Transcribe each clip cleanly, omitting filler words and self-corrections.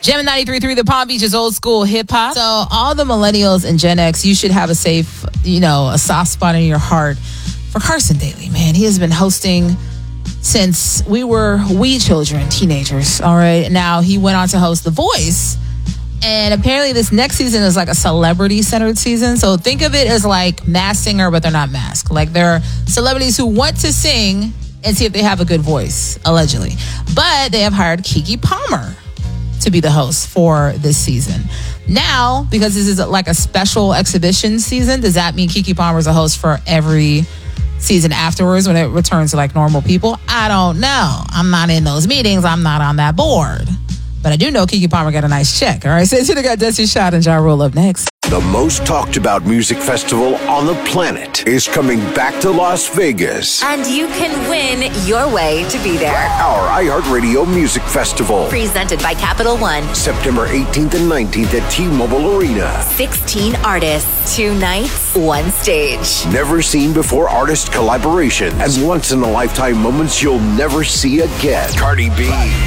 Gem 93.3, the Palm Beach is old school hip hop. So all the millennials and Gen X, you should have a safe, a soft spot in your heart for Carson Daly, man. He has been hosting since we were children, teenagers. All right. Now he went on to host The Voice. And apparently this next season is like a celebrity-centered season. So think of it as like Masked Singer, but they're not masked. Like they're celebrities who want to sing and see if they have a good voice, allegedly. But they have hired Keke Palmer to be the host for this season. Now, because this is like a special exhibition season, does that mean Keke Palmer is a host for every season afterwards when it returns to like normal people? I don't know. I'm not in those meetings. I'm not on that board. But I do know Keke Palmer got a nice check. All right, so you got Destiny Shot and Ja Rule up next. The most talked about music festival on the planet is coming back to Las Vegas. And you can win your way to be there. Our iHeartRadio Music Festival. Presented by Capital One. September 18th and 19th at T-Mobile Arena. 16 artists, 2 nights, 1 stage. Never seen before artist collaborations and once-in-a-lifetime moments you'll never see again. Cardi B.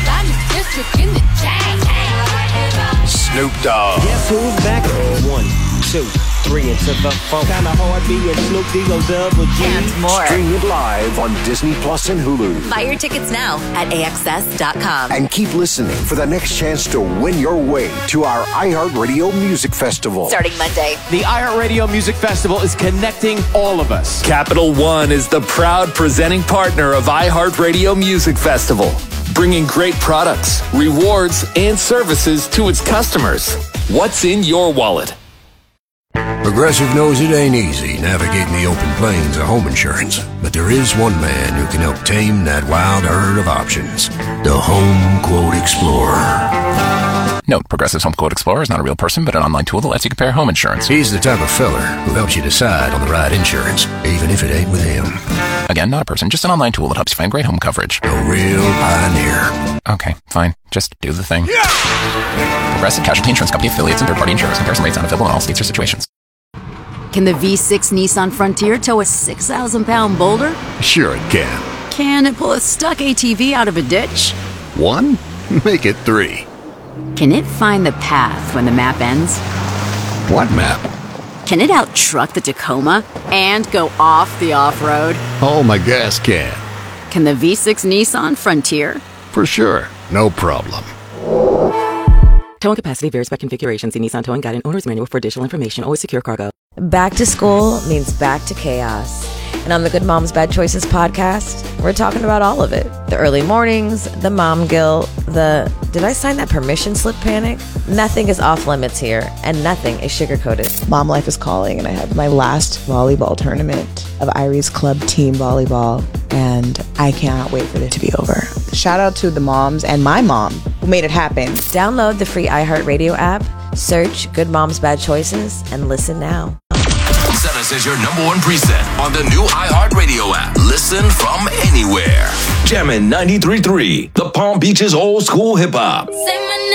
Snoop Dogg. Guess who's back? 1, 2, 3, and to the 4. Kinda hard being Snoop D-O double G. And more. Stream it live on Disney Plus and Hulu. Buy your tickets now at AXS.com. And keep listening for the next chance to win your way to our iHeartRadio Music Festival. Starting Monday. The iHeartRadio Music Festival is connecting all of us. Capital One is the proud presenting partner of iHeartRadio Music Festival, bringing great products, rewards, and services to its customers. What's in your wallet? Progressive knows it ain't easy navigating the open plains of home insurance, but there is one man who can help tame that wild herd of options. The Home Quote Explorer. Note, Progressive's Home Quote Explorer is not a real person, but an online tool that lets you compare home insurance. He's the type of feller who helps you decide on the right insurance, even if it ain't with him. Again, not a person, just an online tool that helps you find great home coverage. A real pioneer. Okay, fine. Just do the thing. Progressive Casualty Insurance Company affiliates and third-party insurers. Comparison rates not available in all states or situations. Can the V6 Nissan Frontier tow a 6,000-pound boulder? Sure it can. Can it pull a stuck ATV out of a ditch? 1? Make it 3. Can it find the path when the map ends? What map? Can it out-truck the Tacoma and go off the off-road? Oh, my gas can. Can the V6 Nissan Frontier? For sure. No problem. Towing capacity varies by configuration. See Nissan Towing Guide and Owner's Manual for additional information. Always secure cargo. Back to school means back to chaos. And on the Good Moms Bad Choices podcast, we're talking about all of it. The early mornings, the mom guilt, the did I sign that permission slip panic? Nothing is off limits here, and nothing is sugar-coated. Mom life is calling, and I had my last volleyball tournament of Irie's Club team volleyball, and I cannot wait for it to be over. Shout out to the moms and my mom who made it happen. Download the free iHeartRadio app, search Good Moms Bad Choices, and listen now. Set us as your number 1 preset on the new iHeartRadio app. Listen from anywhere. Jammin' 93.3, the Palm Beach's old school hip hop.